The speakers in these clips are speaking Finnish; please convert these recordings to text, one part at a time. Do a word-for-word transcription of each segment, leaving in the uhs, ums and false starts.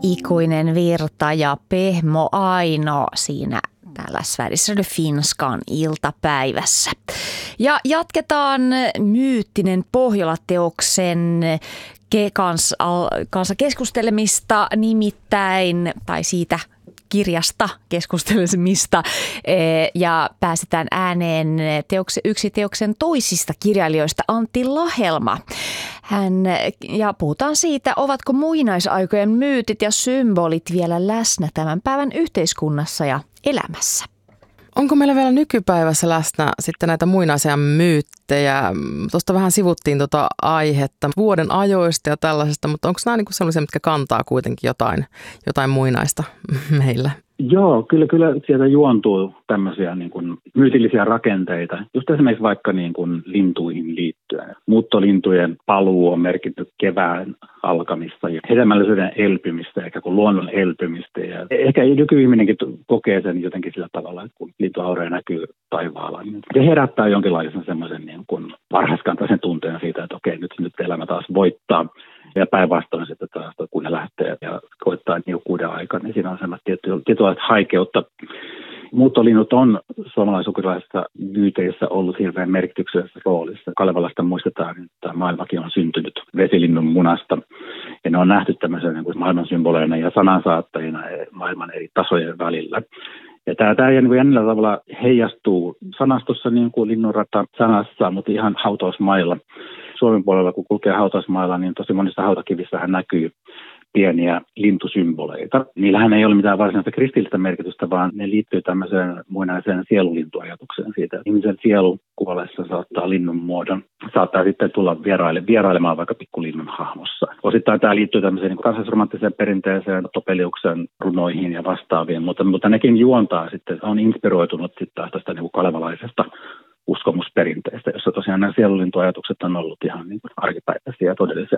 Ikuinen virta ja Pehmo Aino siinä täällä Sveriges Radio Finskan iltapäivässä. Ja jatketaan Myyttinen Pohjola-teoksen kanssa keskustelemista, nimittäin, tai siitä kirjasta keskustelemista, ja pääsetään ääneen teokse, yksi teoksen toisista kirjailijoista, Antti Lahelma. Hän, ja puhutaan siitä, ovatko muinaisaikojen myytit ja symbolit vielä läsnä tämän päivän yhteiskunnassa ja elämässä. Onko meillä vielä nykypäivässä läsnä sitten näitä muinaisia myyttejä? Tuosta vähän sivuttiin tuota aihetta vuoden ajoista ja tällaisesta, mutta onko nämä niinku sellaisia, mitkä kantaa kuitenkin jotain, jotain muinaista meillä? Joo, kyllä, kyllä sieltä juontuu tämmöisiä niin kuin myytillisiä rakenteita. Just esimerkiksi vaikka niin kuin lintuihin liittyen. Muuttolintujen paluu on merkitty kevään alkamista ja hedelmällisyyden elpymistä, eikä kuin luonnon elpymistä. Ja ehkä nykyihminenkin kokee sen jotenkin sillä tavalla, että kun lintuhauroja näkyy taivaalla, niin se herättää jonkinlaisen semmoisen niin kuin varhaiskantaisen tunteen siitä, että okei, nyt, nyt elämä taas voittaa. Ja päinvastoin sitten taas, kun ne lähtee ja koittaa niukkuuden aikaa, niin siinä on semmoista tietynlaista haikeutta. Muuttolinnut on suomalaisukrilaisissa myyteissä ollut hirveän merkityksellisessä roolissa. Kalevalasta muistetaan, että maailmakin on syntynyt vesilinnun munasta. Ja ne on nähty tämmöisenä niin kuin maailman symboleina ja sanansaattajina maailman eri tasojen välillä. Ja tämä, tämä niin kuin jännillä tavalla heijastuu sanastossa niin kuin linnunrata sanassa, mutta ihan hautausmailla. Suomen puolella, kun kulkee hautausmailla, niin tosi monissa hautakivissähän näkyy pieniä lintusymboleita. Niillähän ei ole mitään varsinaista kristillistä merkitystä, vaan ne liittyy tämmöiseen muinaiseen sielulintuajatukseen siitä. Ihmisen sielu kuolessa saattaa linnun muodon, saattaa sitten tulla vieraile, vierailemaan vaikka pikkulinnun hahmossa. Osittain tämä liittyy tämmöiseen niin kansallisromanttiseen perinteeseen, Topeliuksen runoihin ja vastaaviin, mutta, mutta nekin juontaa sitten, on inspiroitunut sitten taas tästä niin kuin kalevalaisesta uskomusperinteistä, jossa tosiaan nämä sielulintuajatukset on ollut ihan niin kuin arkipäiväisiä ja todellisia.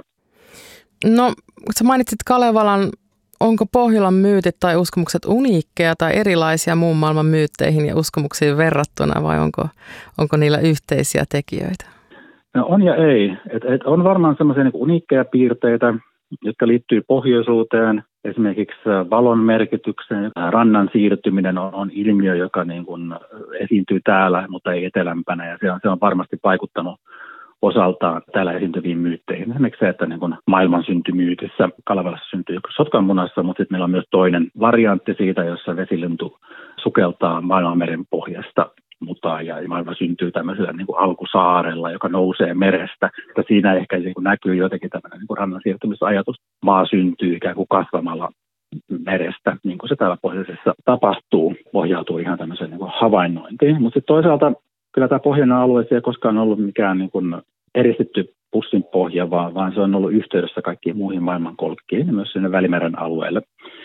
No, sä mainitsit Kalevalan. Onko Pohjolan myytit tai uskomukset uniikkeja tai erilaisia muun maailman myytteihin ja uskomuksiin verrattuna vai onko, onko niillä yhteisiä tekijöitä? No on ja ei. Et, et on varmaan semmoisia niin uniikkeja piirteitä, jotka liittyy pohjoisuuteen, esimerkiksi valon merkitykseen. Rannan siirtyminen on, on ilmiö, joka niin kuin esiintyy täällä, mutta ei etelämpänä, ja se on, se on varmasti vaikuttanut osaltaan täällä esiintyviin myytteihin. Esimerkiksi se, että niin kun maailman syntymyytissä Kalevalassa syntyy sotkanmunassa, mutta sitten meillä on myös toinen variantti siitä, jossa vesilintu sukeltaa maailmanmeren pohjasta mutaan ja maailma syntyy tämmöisellä niin kuin alkusaarella, joka nousee merestä. Ja siinä ehkä niin kuin näkyy jotenkin tämmöinen niin kuin rannan siirtymisajatus. Maa syntyy ikään kuin kasvamalla merestä, niin kuin se täällä pohjoisessa tapahtuu, pohjautuu ihan tämmöiseen niin kuin havainnointiin. Mutta sitten toisaalta kyllä tämä pohjoinen alue ei koskaan ollut mikään niin kuin eristetty pussin pohja, vaan, vaan se on ollut yhteydessä kaikkiin muihin maailmankolkkiin ja myös sinne Välimeren alueelle.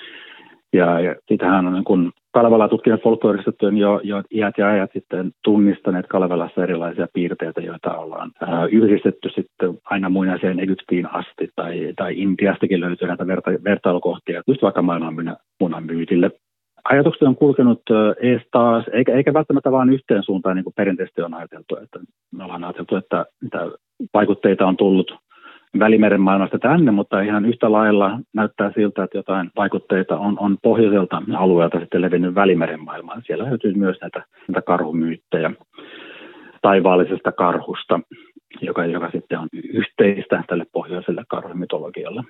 Ja, ja sitähän on niin kuin Kalevalaa tutkineet folkloristit jo, jo iät ja ajat sitten tunnistaneet Kalevalassa erilaisia piirteitä, joita ollaan ää, yhdistetty sitten aina muinaiseen Egyptiin asti tai, tai Intiastakin löytyy näitä verta, vertailukohtia, just vaikka maailman munan myytille. Ajatukset on kulkenut ees taas, eikä, eikä välttämättä vaan yhteen suuntaan, niin kuin perinteisesti on ajateltu. Että me ollaan ajateltu, että mitä vaikutteita on tullut Välimeren maailmasta tänne, mutta ihan yhtä lailla näyttää siltä, että jotain vaikutteita on, on pohjoiselta alueelta sitten levinnyt Välimeren maailmaan. Siellä löytyy myös näitä, näitä karhumyyttejä taivaallisesta karhusta, joka, joka sitten on yhteistä tälle pohjoiselle karhumytologialle.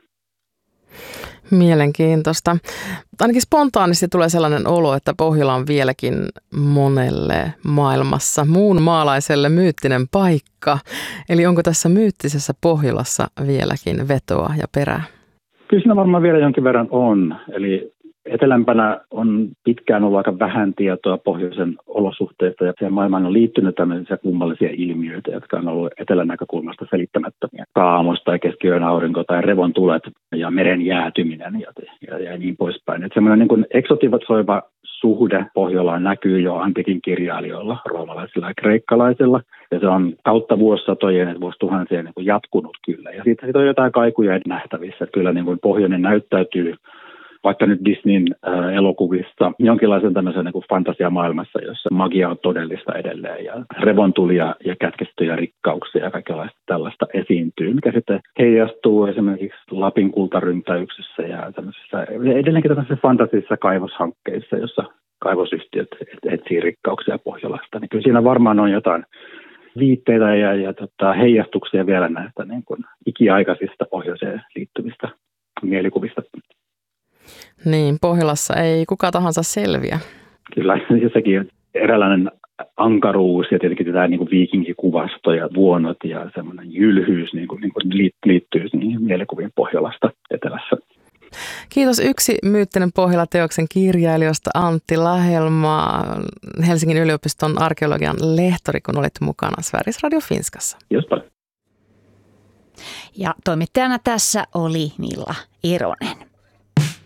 Mielenkiintoista. Ainakin spontaanisti tulee sellainen olo, että Pohjola on vieläkin monelle maailmassa muun maalaiselle myyttinen paikka. Eli onko tässä myyttisessä Pohjolassa vieläkin vetoa ja perää? Kyllä siinä varmaan vielä jonkin verran on. Eli etelämpänä on pitkään ollut aika vähän tietoa pohjoisen olosuhteista ja siihen maailmaan on liittynyt tämmöisiä kummallisia ilmiöitä, jotka on ollut etelän näkökulmasta selittämättömiä. Kaamos tai keskiyön aurinko tai revontulet ja meren jäätyminen ja, ja, ja niin poispäin. Että semmoinen niin kuin eksotivoiva suhde Pohjolaan näkyy jo antiikin kirjailijoilla, roomalaisilla ja kreikkalaisilla. Ja se on kautta vuosisatojen ja vuosituhansien niin kuin jatkunut kyllä. Ja siitä, siitä on jotain kaikuja nähtävissä. Että kyllä niin kuin pohjoinen näyttäytyy vaikka nyt Disneyn ää, elokuvissa jonkinlaisen tämmöisen niin kuin fantasiamaailmassa, jossa magia on todellista edelleen ja revontulia ja kätkettyjä rikkauksia ja kaikenlaista tällaista esiintyy, mikä sitten heijastuu esimerkiksi Lapin kultaryntäyksessä ja tämmöisissä edelleenkin tämmöisissä fantasisissa kaivoshankkeissa, jossa kaivosyhtiöt etsii rikkauksia Pohjolasta. Niin kyllä siinä varmaan on jotain viitteitä ja, ja tota, heijastuksia vielä näistä niin kuin ikiaikaisista pohjoiseen liittyvistä mielikuvista. Niin, Pohjolassa ei kuka tahansa selviä. Kyllä, sekin eräänlainen ankaruus ja tietenkin tämä niin kuin viikinkikuvasto ja vuonot ja semmoinen jylhyys niin kuin, niin kuin liittyy niihin mielikuviin Pohjolasta etelässä. Kiitos Yksi myyttinen Pohjola-teoksen kirjailijoista Antti Lahelma, Helsingin yliopiston arkeologian lehtori, kun olit mukana Sveriges Radio Finskassa. Kiitos paljon. Ja toimittajana tässä oli Milla Eronen.